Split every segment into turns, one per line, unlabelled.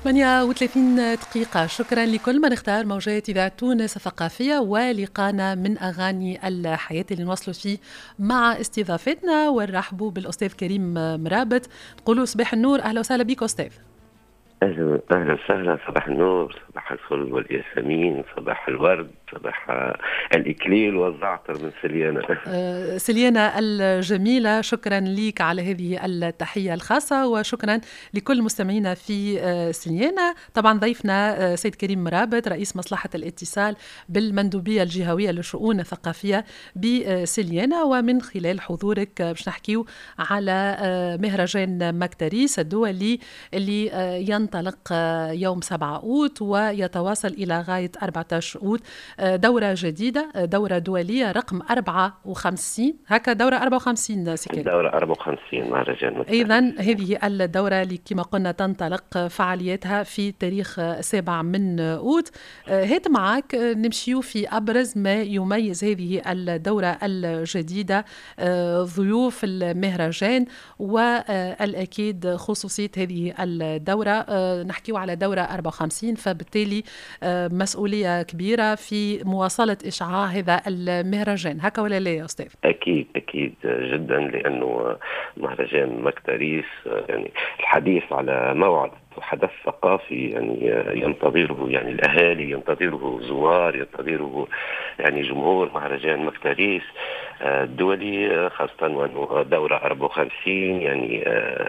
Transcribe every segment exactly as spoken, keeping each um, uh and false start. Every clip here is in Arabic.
ثمانية وثلاثين دقيقة. شكرا لكل من اختار موجات إذاعة تونس الثقافية ولقانا من أغاني الحياة اللي نوصلوا فيه مع استضافتنا، ونرحبوا بالأستاذ كريم مرابط. نقولوا صباح النور، أهلا وسهلا بك أستاذ.
أهلا أهلا وسهلا، صباح النور، صباح الفل والياسمين، صباح الورد، صباح الإكليل والزعتر من سليانة.
أه سليانة الجميلة، شكرا لك على هذه التحية الخاصة، وشكرا لكل مستمعينا في أه سليانة. طبعا ضيفنا أه سيد كريم مرابط، رئيس مصلحة الاتصال بالمندوبية الجهوية للشؤون الثقافية بسليانة، ومن خلال حضورك باش نحكيو على أه مهرجان مكتريس الدولي اللي أه ينطلق يوم سبعة أوت ويتواصل إلى غاية أربعة عشر أوت. دورة جديدة، دورة دولية رقم أربعة وخمسين، هكا دورة أربعة وخمسين سكري.
دورة أربعة وخمسين مهرجان مكتريس.
إذن هذه الدورة اللي كما قلنا تنطلق فعالياتها في تاريخ سابع من أوت. هات معك نمشيو في أبرز ما يميز هذه الدورة الجديدة، ضيوف المهرجان والأكيد خصوصية هذه الدورة. نحكيو على دورة أربعة وخمسين، فبالتالي مسؤولية كبيرة في مواصلة إشعاع هذا المهرجان، هكا ولا لا يا أستاذ؟
أكيد أكيد جدا، لأنه مهرجان مكتريس يعني الحديث على موعد حدث ثقافي يعني ينتظره يعني الأهالي، ينتظره زوار، ينتظره يعني جمهور مهرجان مكتريس الدولي، خاصة وأنه دورة أربعة وخمسين يعني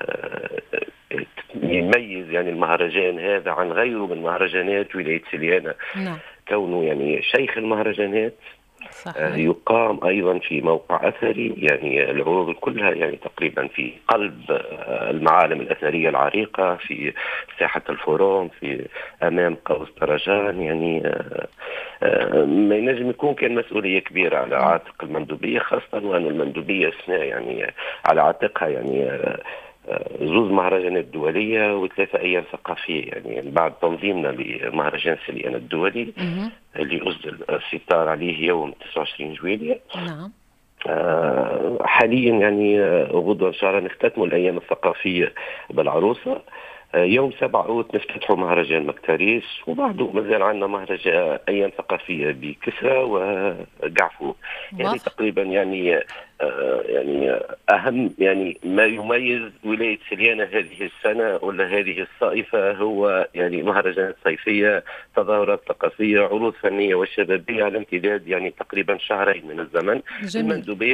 يميز يعني المهرجان هذا عن غيره من مهرجانات ولاية سليانة.
نعم. كونه
يعني شيخ المهرجانات.
صحيح.
يقام أيضا في موقع أثري، يعني العروض كلها يعني تقريبا في قلب المعالم الأثرية العريقة، في ساحة الفروم، في أمام قوس طرجان. يعني ما ينجم يكون كان مسؤولية كبيرة على عاتق المندوبية، خاصة وأن المندوبية يعني على عاتقها يعني زوز مهرجانات دولية وثلاثة أيام ثقافية، يعني بعد تنظيمنا لمهرجان سليانة الدولي اللي أسدل الستار عليه يوم تسعة وعشرين جويلية.
نعم.
آه حاليا يعني غدوة إن شاء الله نختتموا الأيام الثقافية بالعروسة. يوم سبعة أوت نفتتحوا مهرجان مكتريس، وبعده مازال عندنا مهرجان أيام ثقافية بكسرى وقعفو. يعني تقريبا يعني آه يعني أهم يعني ما يميز ولاية سليانة هذه السنة ولا هذه الصيفة هو يعني مهرجانات صيفية، تظاهرات ثقافية، عروض فنية وشبابية على امتداد يعني تقريبا شهرين من الزمن.
جميل.